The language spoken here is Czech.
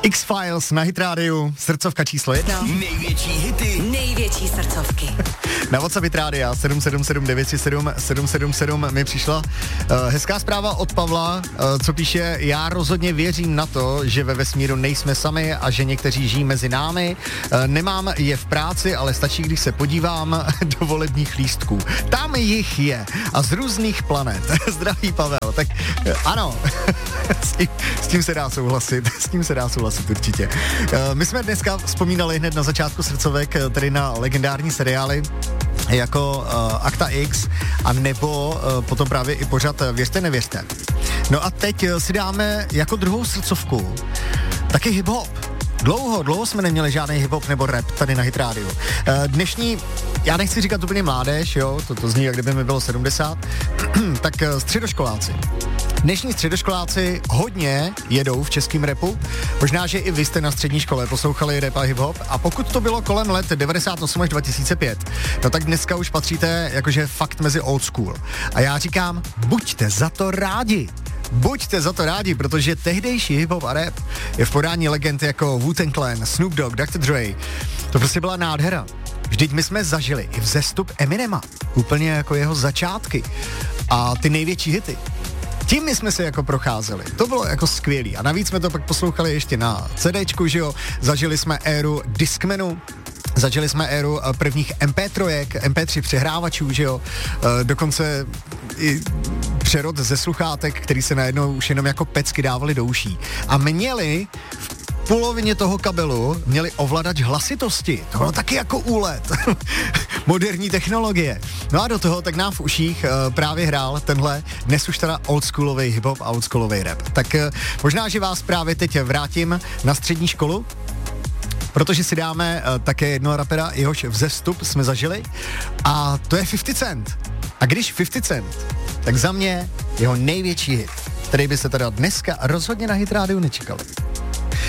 X-Files na Hit Radio, srdcovka číslo 1. Největší hity, největší srdcovky. Na WhatsApp Hit Radio 777 937 777 mi přišla hezká zpráva od Pavla, co píše: já rozhodně věřím na to, že ve vesmíru nejsme sami a že někteří žijí mezi námi. Nemám je v práci, ale stačí, když se podívám do volebních lístků. Tam jich je a z různých planet. Zdraví Pavel. Tak ano, s tím se dá souhlasit určitě. My jsme dneska vzpomínali hned na začátku srdcovek tedy na legendární seriály jako Akta X a nebo potom právě i pořad Věřte, nevěřte. No a teď si dáme jako druhou srdcovku taky hip-hop. Dlouho jsme neměli žádný hip-hop nebo rap tady na Hit Radio. Dnešní, já nechci říkat úplně mládež, jo, to zní, jak kdyby mi bylo 70, tak středoškoláci. Dnešní středoškoláci hodně jedou v českém rapu. Možná, že i vy jste na střední škole poslouchali rap a hip-hop a pokud to bylo kolem let 98 až 2005, no tak dneska už patříte jakože fakt mezi old school. A já říkám, buďte za to rádi. Buďte za to rádi, protože tehdejší hip-hop a rap je v podání legend jako Wu-Tang Clan, Snoop Dogg, Dr. Dre. To prostě byla nádhera. Vždyť my jsme zažili i vzestup Eminema, úplně jako jeho začátky a ty největší hity. Tím my jsme se jako procházeli. To bylo jako skvělý. A navíc jsme to pak poslouchali ještě na CDčku, že jo. Zažili jsme éru Discmanu, zažili jsme éru prvních MP3, MP3 přehrávačů, že jo. Dokonce i přerod ze sluchátek, který se najednou už jenom jako pecky dávali do uší. A měli v polovině toho kabelu měli ovladač hlasitosti. To bylo taky jako úlet. Moderní technologie. No a do toho tak nám v uších právě hrál tenhle dnes už teda oldschoolový hip-hop a oldschoolový rap. Tak možná, že vás právě teď vrátím na střední školu, protože si dáme také jednoho rapera, jehož vzestup jsme zažili a to je 50 Cent. A když 50 Cent, tak za mě jeho největší hit, který by se teda dneska rozhodně na Hit Radio nečekali.